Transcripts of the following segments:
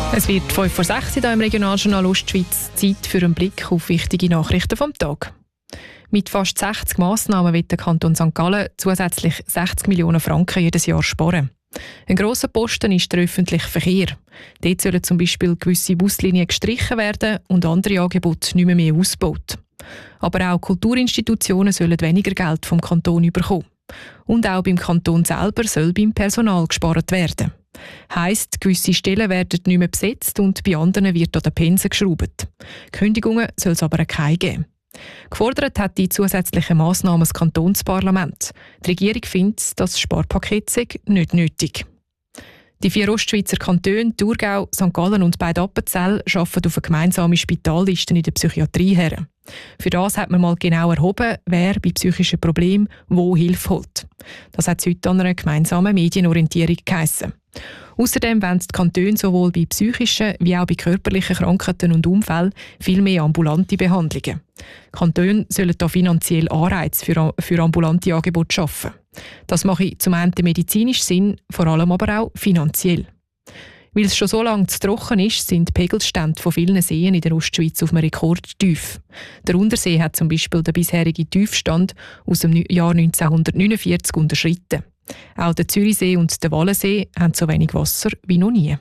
Es wird 5:06 hier im Regionaljournal Ostschweiz. Zeit für einen Blick auf wichtige Nachrichten vom Tag. Mit fast 60 Massnahmen wird der Kanton St. Gallen zusätzlich 60 Millionen Franken jedes Jahr sparen. Ein grosser Posten ist der öffentliche Verkehr. Dort sollen zum Beispiel gewisse Buslinien gestrichen werden und andere Angebote nicht mehr ausgebaut. Aber auch Kulturinstitutionen sollen weniger Geld vom Kanton bekommen. Und auch beim Kanton selber soll beim Personal gespart werden. Heisst, gewisse Stellen werden nicht mehr besetzt und bei anderen wird an den Pensen geschraubt. Kündigungen soll es aber keine geben. Gefordert hat die zusätzlichen Massnahmen das Kantonsparlament. Die Regierung findet, das Sparpaket sei nicht nötig. Die 4 Ostschweizer Kantone, Thurgau, St. Gallen und Bad Appenzell, arbeiten auf eine gemeinsame Spitalliste in der Psychiatrie her. Für das hat man mal genau erhoben, wer bei psychischen Problemen wo Hilfe holt. Das hat heute an einer gemeinsamen Medienorientierung geheissen. Außerdem wollen die Kantone sowohl bei psychischen wie auch bei körperlichen Krankheiten und Unfällen viel mehr ambulante Behandlungen. Die Kantone sollen da finanziell Anreize für ambulante Angebote schaffen. Das mache zum einen medizinisch Sinn, vor allem aber auch finanziell. Weil es schon so lange zu trocken ist, sind die Pegelstände von vielen Seen in der Ostschweiz auf einem Rekordtief. Der Untersee hat zum Beispiel den bisherigen Tiefstand aus dem Jahr 1949 unterschritten. Auch der Zürichsee und der Wallensee haben so wenig Wasser wie noch nie.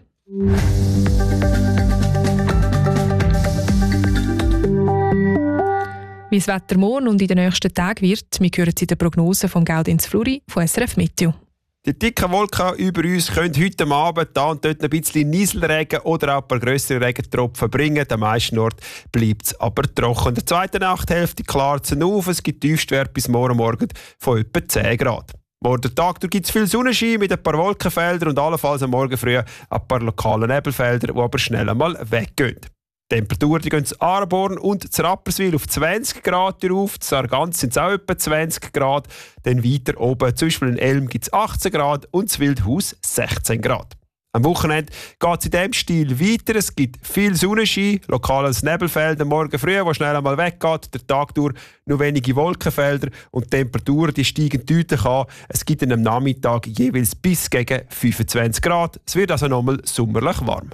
Wie das Wetter morgen und in den nächsten Tagen wird, wir hören es in der Prognose von Gaudenz Fluri von SRF Meteo. Die dicken Wolken über uns können heute Abend da und dort ein bisschen Nieselregen oder auch ein paar grössere Regentropfen bringen. Am meisten Ort bleibt es aber trocken. In der zweiten Nachthälfte klart es auf. Es gibt Tiefstwerte bis morgen von etwa 10 Grad. Morgen Tag gibt es viel Sonnenschein mit ein paar Wolkenfeldern und allenfalls am Morgen früh ein paar lokalen Nebelfelder, die aber schnell einmal weggehen. Die Temperaturen gehen zu Aarborn und zu Rapperswil auf 20 Grad auf. Zu Sargans sind es auch etwa 20 Grad. Dann weiter oben, zum Beispiel in Elm gibt es 18 Grad und zu Wildhaus 16 Grad. Am Wochenende geht es in diesem Stil weiter. Es gibt viel Sonnenschein, lokales Nebelfeld am Morgen früh, wo schnell einmal weggeht. Der Tag durch nur wenige Wolkenfelder und die Temperaturen die steigen deutlich an. Es gibt am Nachmittag jeweils bis gegen 25 Grad. Es wird also nochmal sommerlich warm.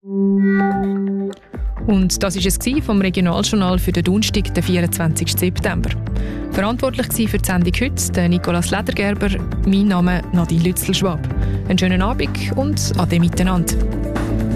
Und das war es vom Regionaljournal für den Donnerstag, den 24. September. Verantwortlich für die Sendung heute Nicolas Ledergerber, mein Name Nadine Lützel-Schwab. Einen schönen Abend und ade miteinander.